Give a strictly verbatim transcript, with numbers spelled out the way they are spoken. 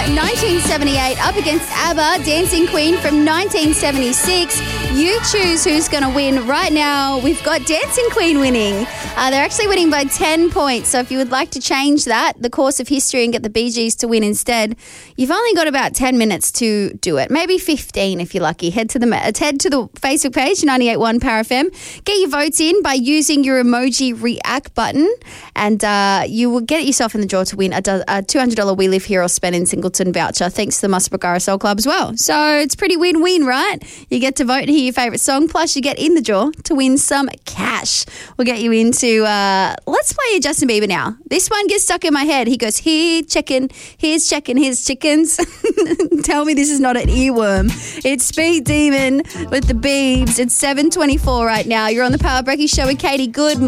nineteen seventy-eight up against ABBA, Dancing Queen from nineteen seventy-six. You choose who's going to win. Right now, we've got Dancing Queen winning. Uh, they're actually winning by ten points. So if you would like to change that, the course of history, and get the Bee Gees to win instead, you've only got about ten minutes to do it. Maybe fifteen if you're lucky. Head to the head to the Facebook page, ninety-eight point one Power F M. Get your votes in by using your emoji react button, and uh, you will get yourself in the draw to win a, a two hundred dollars We Live Here or Spend in Singleton voucher, thanks to the Musbrook Soul Club as well. So it's pretty win-win, right? You get to vote and hear your favourite song, plus you get in the draw to win some cash. We'll get you into, uh, let's play your Justin Bieber now. This one gets stuck in my head. He goes, here chicken, here's chicken, here's chickens. Tell me this is not an earworm. It's Speed Demon with the Biebs. It's seven twenty-four right now. You're on the Power Breaky Show with Katie Good.